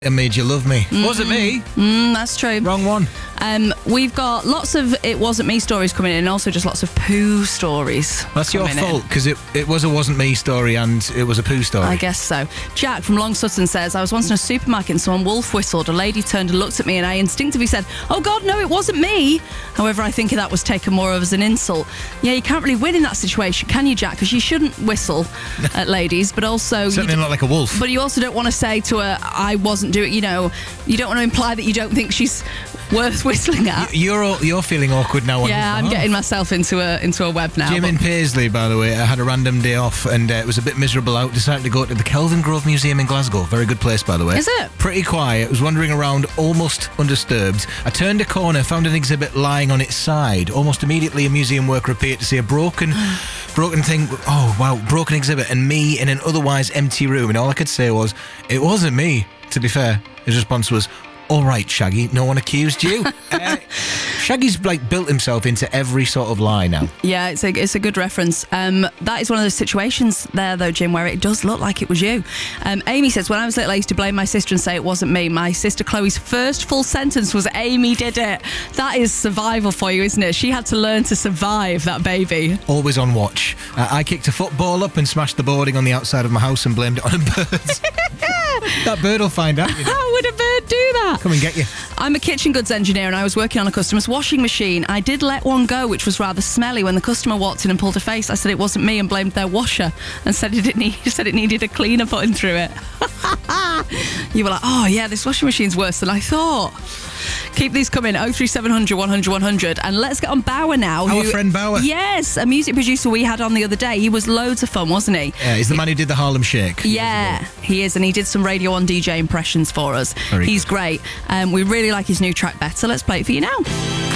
And Made You Love Me. Was it me? That's true. Wrong one. We've got lots of It Wasn't Me stories coming in, and also just lots of poo stories. That's your fault, because it was a Wasn't Me story and it was a poo story. I guess so. Jack from Long Sutton says, I was once in a supermarket and someone wolf whistled. A lady turned and looked at me and I instinctively said, oh God, no, it wasn't me. However, I think that was taken more of as an insult. Yeah, you can't really win in that situation, can you, Jack? Because you shouldn't whistle at ladies, but also... Certainly not like a wolf. But you also don't want to say to her, I wasn't doing... You know, you don't want to imply that you don't think she's worth whistling at. You're feeling awkward now. Yeah, I'm getting myself into a web now. Jim in Paisley, by the way, had a random day off and it was a bit miserable out. Decided to go to the Kelvingrove Museum in Glasgow. Very good place, by the way. Is it? Pretty quiet. Was wandering around almost undisturbed. I turned a corner, found an exhibit lying on its side. Almost immediately, a museum worker appeared to see a broken thing. Oh, wow, broken exhibit and me in an otherwise empty room. And all I could say was, it wasn't me. To be fair, his response was, all right, Shaggy, no one accused you. Shaggy's built himself into every sort of lie now. Yeah, it's a good reference. That is one of those situations there, though, Jim, where it does look like it was you. Amy says, when I was little, I used to blame my sister and say it wasn't me. My sister Chloe's first full sentence was, Amy did it. That is survival for you, isn't it? She had to learn to survive, that baby. Always on watch. I kicked a football up and smashed the boarding on the outside of my house and blamed it on a bird. That bird will find out. You know? How would a bird do that? Come and get you. I'm a kitchen goods engineer and I was working on a customer's washing machine. I did let one go, which was rather smelly. When the customer walked in and pulled a face, I said it wasn't me and blamed their washer and said it needed a cleaner putting through it. You were like, oh yeah, this washing machine's worse than I thought. Keep these coming, 03700 100 100. And let's get on Bauer now. Our friend Bauer. Yes, a music producer we had on the other day. He was loads of fun, wasn't he? Yeah, he's the man who did the Harlem Shake. Yeah, he is. And he did some Radio 1 DJ impressions for us. He's great. We really like his new track, Better. Let's play it for you now.